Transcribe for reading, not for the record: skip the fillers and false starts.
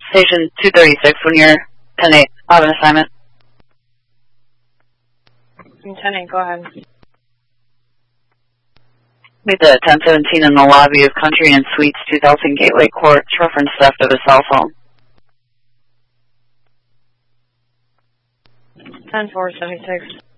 Station 236 when you're 10-8 on an assignment. 10-8, go ahead. Meet the 1017 in the lobby of Country Inn Suites, 2000 Gateway Court. Reference theft of a cell phone. 10-4, 76.